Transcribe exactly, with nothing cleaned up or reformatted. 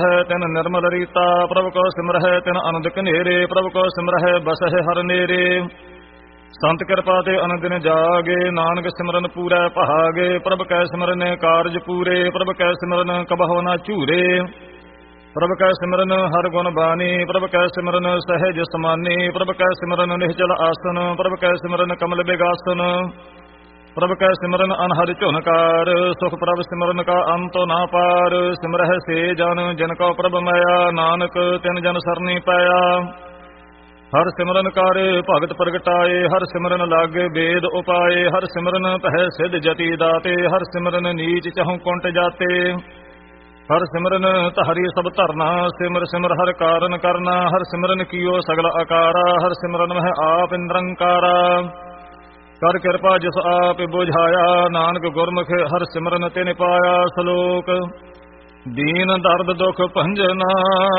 ਤਿਨ ਨਿਰਮਲ ਰੀਤਾ ਪ੍ਰਭ ਕੋ ਸਿਮਰਹਿ ਤਿਨ ਅਨੰਦ ਕਨੇਰੇ ਪ੍ਰਭ ਕੋ ਸਿਮਰਹਿ ਬਸਹਿ ਹਰ ਨੇਰੇ। ਸੰਤ ਕਿਰਪਾ ਤੇ ਅਨੰਦਿਨ ਜਾਗੇ ਨਾਨਕ ਸਿਮਰਨ ਪੂਰੈ ਭਾਗੇ ਪ੍ਰਭ ਕੈ ਸਿਮਰਨ ਕਾਰਜ ਪੂਰੇ ਪ੍ਰਭ ਕੈ ਸਿਮਰਨ ਕਬਹੁ ਨ ਝੂਰੇ। ਪ੍ਰਭ ਕੈ ਸਿਮਰਨ ਹਰ ਗੁਣ ਬਾਣੀ ਪ੍ਰਭ ਕੈ ਸਿਮਰਨ ਸਹਿਜ ਸਮਾਨੀ ਪ੍ਰਭ ਕੈ ਸਿਮਰਨ ਨਿਹਚਲ ਆਸਨ ਪ੍ਰਭ ਕੈ ਸਿਮਰਨ ਕਮਲ ਬਿਗਾਸਨ ਪ੍ਰਭ ਕੈ ਸਿਮਰਨ ਅਨਹਦ ਝੁਨਕਾਰ ਸੁਖ ਪ੍ਰਭ ਸਿਮਰਨ ਕਾ ਅੰਤੋ ਨਾ ਪਾਰ। ਸਿਮਰਹਿ ਸੇ ਜਨ ਜਿਨ ਕੋ ਪ੍ਰਭ ਮਾਇਆ ਨਾਨਕ ਤਿਨ ਜਨ ਸਰਨੀ ਪਾਇਆ। ਹਰ ਸਿਮਰਨ ਕਰ ਭਗਤ ਪ੍ਰਗਟਾਏ ਹਰ ਸਿਮਰਨ ਲਾਗੇ ਵੇਦ ਉਪਾਏ ਹਰ ਸਿਮਰਨ ਪਹਿ ਸਿਧ ਜਤੀ ਦਾਤੇ ਹਰ ਸਿਮਰਨ ਨੀਚ ਚਹੁ ਕੁੰਟ ਜਾਤੇ। ਹਰ ਸਿਮਰਨ ਧਾਰੀ ਸਭ ਧਰਨਾ ਸਿਮਰ ਸਿਮਰ ਹਰ ਕਾਰਨ ਕਰਨਾ ਹਰ ਸਿਮਰਨ ਕੀਓ ਸਗਲ ਆਕਾਰਾ ਹਰ ਸਿਮਰਨ ਮਹਿ ਆਪ ਨਿਰੰਕਾਰਾ। ਕਰ ਕਿਰਪਾ ਜਿਸ ਆਪ ਬੁਝਾਇਆ ਨਾਨਕ ਗੁਰਮੁਖ ਹਰ ਸਿਮਰਨ ਤਿਨ ਪਾਇਆ। ਸ਼ਲੋਕ ਦੀਨ ਦਰਦ ਦੁਖ ਭੰਜਨਾ